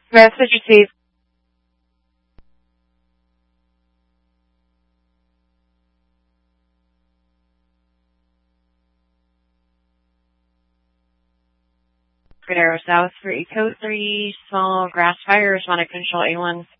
Message received. Arrow South for Eco 3, small grass fires, want to control A1.